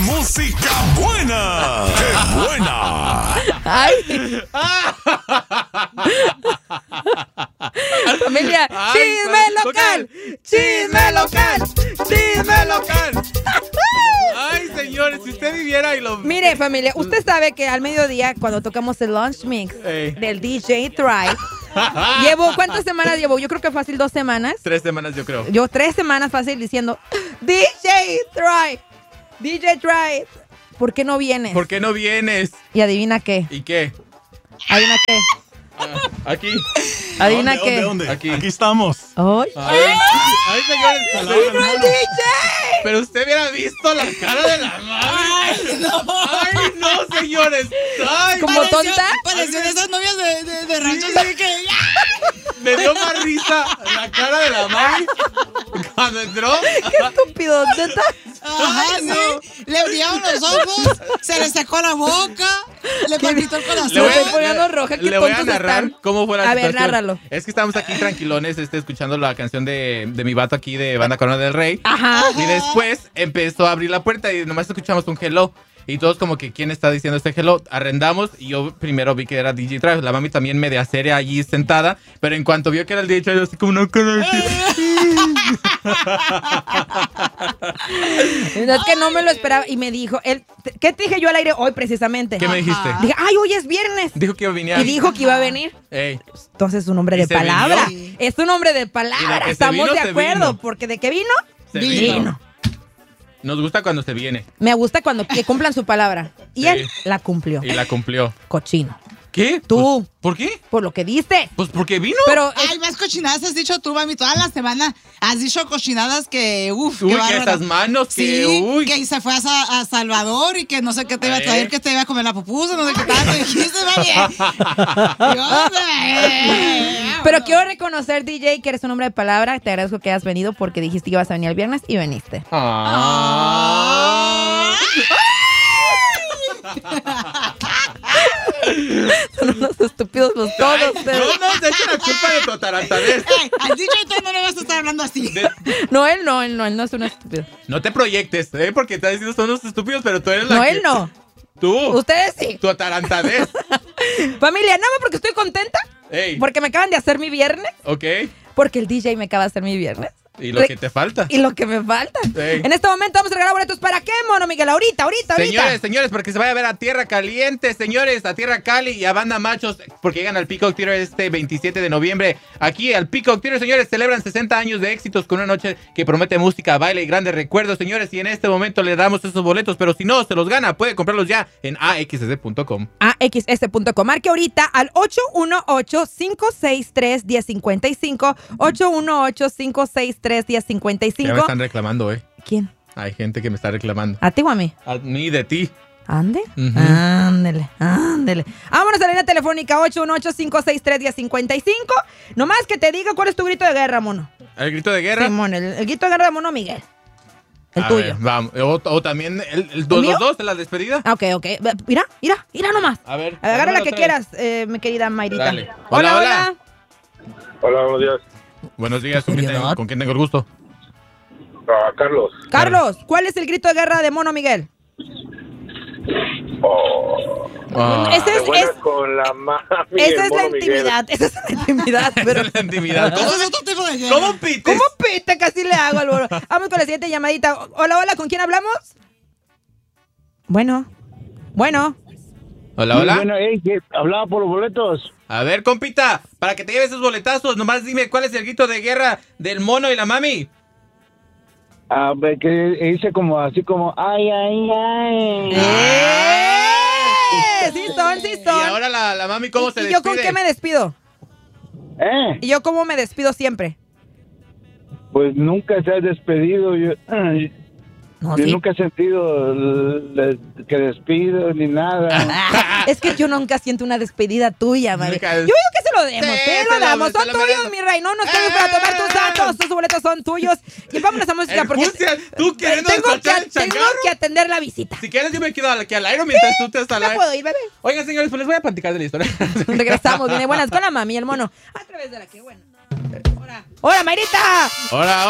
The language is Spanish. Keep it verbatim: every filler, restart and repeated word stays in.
música buena. ¡Qué buena! Ay. Familia, Ay, chisme ay, local, chisme local, chisme local. Ay, señores, si usted viviera y lo... Mire, familia, usted sabe que al mediodía, cuando tocamos el lunch mix Ey. del D J Thrive, llevo, ¿cuántas semanas llevo? Yo creo que fácil dos semanas. Tres semanas, yo creo. Yo tres semanas fácil diciendo, D J Thrive, D J Thrive, ¿por qué no vienes? ¿Por qué no vienes? Y adivina qué, ¿Y qué? adivina qué, Ah, aquí. adivina ¿Dónde, qué. dónde, dónde? Aquí. Aquí estamos. Ay. Ay, ay, señores. ¡Vino el D J! Pero usted hubiera visto la cara de la madre. Ay, no. Ay, no, señores. Ay, ¿Como Pareció- tonta? Pareció de esas novias de, de, de rancho, Sí. así que... me dio más risa la cara de la mami cuando entró. ¡Qué estúpido! ¿Neta? Ajá, sí. Le brillaron los ojos, se le secó la boca, le palpitó el corazón. Le voy a- poniendo roja, qué le voy a tontos narrar están. cómo fue la A ver, situación. nárralo. Es que estábamos aquí tranquilones, este, escuchando la canción de, de mi vato aquí de Banda Corona del Rey. Ajá. Y después empezó a abrir la puerta y nomás escuchamos un hello. Y todos como que, ¿quién está diciendo este hello? Arrendamos y yo primero vi que era D J Thrive. La mami también media seria allí sentada. Pero en cuanto vio que era el D J Thrive, así como una cara así. Es que no me lo esperaba. Y me dijo, él, ¿qué te dije yo al aire hoy precisamente? ¿Qué me dijiste? Dije, ay, hoy es viernes. Dijo que iba a venir. Y dijo que iba a venir. Ey, Entonces es un hombre ¿Y de se palabra. vino? Es un hombre de Y palabra. de que se Estamos vino, de se acuerdo. vino. Porque de qué vino, se Vino. vino. Nos gusta cuando se viene. me gusta cuando que cumplan su palabra. Y Sí. él la cumplió. Y la cumplió. Cochino. ¿Qué? Tú. Pues, ¿por qué? Por lo que diste. Pues porque vino. Pero Ay, más cochinadas has dicho tú, mami. Toda la semana has dicho cochinadas que, uff, Uy, qué que bárbaro. esas manos, que Sí, uy. que se fue a, Sa- a Salvador y que no sé qué te iba a Eh. traer, que te iba a comer la pupusa, no sé qué tanto dijiste, mami. Dios, eh. Pero quiero reconocer, D J, que eres un hombre de palabra. Te agradezco que hayas venido porque dijiste que ibas a venir el viernes y viniste. Ah. Son unos estúpidos los todos. Ay, ustedes. no nos echen la culpa de tu atarantadez. Ey, al D J tú no le vas a estar hablando así. De- No, él no, él no, él no es un estúpido. no te proyectes, ¿eh? Porque estás diciendo son unos estúpidos, pero tú eres la No, que- él no. Tú. Ustedes sí. Tu atarantadez. Familia, nada más porque estoy contenta. Ey, Porque me acaban de hacer mi viernes. ok. Porque el D J me acaba de hacer mi viernes. Y lo Re- que te falta. Y lo que me falta. Ey. En este momento vamos a regalar boletos para qué, mono Miguel. Ahorita, ahorita, ahorita. Señores, señores, porque se vaya a ver a Tierra Caliente, señores, a Tierra Cali y a Banda Machos, porque llegan al Peacock Theater este veintisiete de noviembre. Aquí al Peacock Theater, señores, celebran sesenta años de éxitos con una noche que promete música, baile y grandes recuerdos, señores, y en este momento le damos esos boletos, pero si no se los gana, puede comprarlos ya en a x s punto com. A x s punto com. Marque ahorita al ocho uno ocho, cinco seis tres, uno cero cinco cinco. ocho uno ocho, cinco seis tres, uno cero cinco Ya me cinco. están reclamando, eh. ¿Quién? Hay gente que me está reclamando. ¿A ti o a mí? A mí de ti. ¿Ande? Ujú. Ándele, ándele. Vámonos a la línea telefónica ocho uno ocho, cinco seis tres, uno cero cinco cinco. Nomás que te diga cuál es tu grito de guerra, mono. El grito de guerra. Simón, el, el grito de guerra de mono Miguel. El A tuyo. ver, vamos. O, o también el, el dos, mío? los dos de la despedida. Ah, ok, ok. Ve- Mira, mira, mira nomás. A ver. Agarra la dámelo que otra quieras, eh, mi querida Mayrita. Dale. Hola, Hola, hola. Hola, buenos días. vez. Buenos días, ¿con quién, Seriedad. tengo, ¿con quién tengo el gusto? Ah, Carlos. Carlos, ¿cuál es el grito de guerra de mono Miguel? Oh, Ah, Ese de es, buenas es- con la mami. esa el es la mono Miguel. intimidad. Esa es la intimidad, pero. esa es la intimidad. Eso ¿Cómo, es otro tipo de guerra. ¿Cómo pites? ¿Cómo pita? Casi le hago al bolo. Vamos con la siguiente llamadita. Hola, hola, ¿con quién hablamos? Bueno. Bueno. Hola, hola. Bueno, hey, que hablaba por los boletos. A ver, compita, para que te lleves esos boletazos, nomás dime cuál es el grito de guerra del mono y la mami. A ver, que dice como así como ay, ay, ay. ¡Eh! Sí son, sí Y son. ahora la, la mami, ¿cómo ¿Y- se y despide? yo con qué me despido? ¿Eh? ¿Y yo cómo me despido siempre? Pues nunca se ha despedido. Yo, No, yo sí. nunca he sentido l- que despido ni nada. Ah, es que yo nunca siento una despedida tuya, madre. Nunca- Yo digo que se lo demos, Sí, te se lo lo- damos. se Son lo tuyos, merece. mi rey. No nos quedes para tomar tus datos. Tus boletos son tuyos. Y vámonos a música El porque Justias, tú queriendo tengo que, despachar el tengo changarro. que atender la visita. Si quieres, yo me quedo aquí al aire mientras tú te estás al ¿Me aire. puedo ir, bebé? Oigan, señores, pues les voy a platicar de la historia. Regresamos. Viene buenas con la mami y el mono. A través de la que, bueno. Hola. Hola, Mayrita. Ahora,